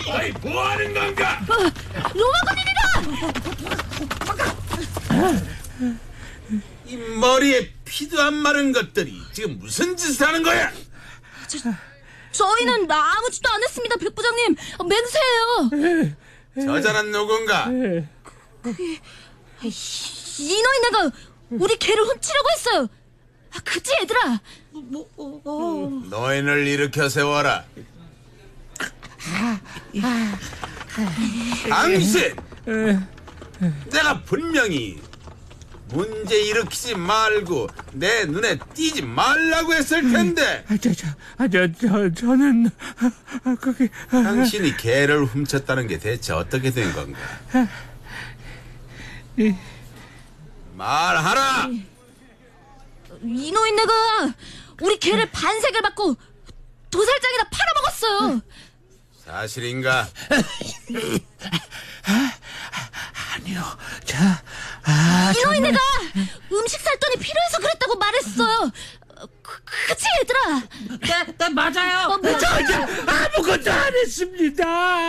어이, 뭐 하는 건가? 로마군인이다! 이 머리에 피도 안 마른 것들이 지금 무슨 짓을 하는 거야? 저희는 아무 짓도 안 했습니다, 백부장님. 맹세해요. 저자는 누군가? 이노인네가 우리 개를 훔치려고 했어요. 그치, 얘들아? 노인을 일으켜 세워라. 당신! 내가 분명히 문제 일으키지 말고 내 눈에 띄지 말라고 했을 텐데. 저는 그게 당신이 개를 훔쳤다는 게 대체 어떻게 된 건가? 말하라! 이노인네가 우리 개를 반색을 받고 도살장에다 팔아먹었어요. 사실인가? 아니요. 이노인네가 음식 살 돈이 필요해서 그랬다고 말했어요. 그치, 얘들아? 네, 맞아요. 아무것도 안 했습니다.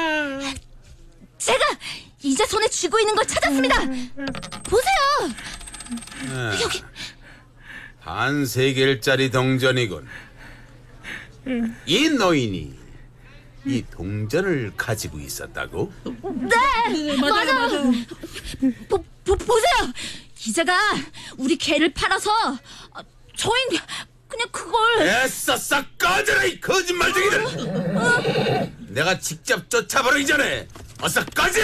제가 이제 손에 쥐고 있는 걸 찾았습니다. 보세요. 여기. 한 3개짜리 동전이군. 이 노인이 이 동전을 가지고 있었다고? 네, 맞아요. 보세요. 이자가 우리 개를 팔아서 저흰 그냥 그걸. 애써 싹 꺼져라, 이 거짓말쟁이들. 내가 직접 쫓아버리기 전에 어서 꺼져.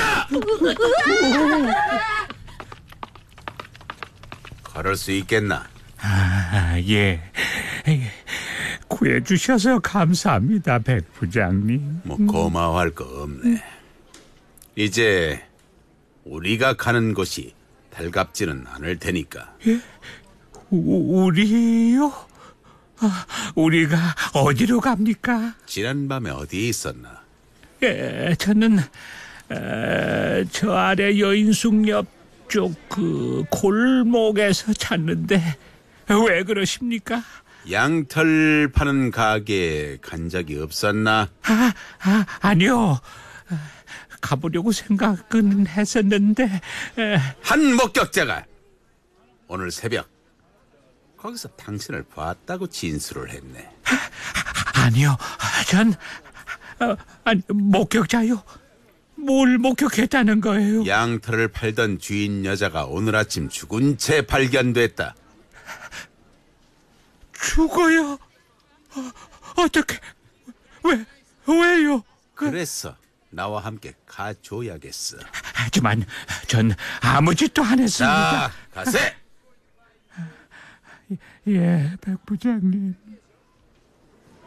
걸을 수 있겠나? 예. 구해주셔서 감사합니다, 백부장님. 뭐 고마워할 거 없네. 이제 우리가 가는 곳이 달갑지는 않을 테니까. 예? 우리요? 우리가 어디로 갑니까? 지난밤에 어디에 있었나? 예, 저는 저 아래 여인숙 옆쪽 그 골목에서 찾는데 왜 그러십니까? 양털 파는 가게에 간 적이 없었나? 아니요. 가보려고 생각은 했었는데. 한 목격자가 오늘 새벽 거기서 당신을 봤다고 진술을 했네. 아니요. 전 아니, 목격자요? 뭘 목격했다는 거예요? 양털을 팔던 주인 여자가 오늘 아침 죽은 채 발견됐다. 죽어요? 어떻게? 왜요? 그래서 나와 함께 가줘야겠어. 하지만 전 아무 짓도 안 했습니다. 자, 가세! 예, 백부장님.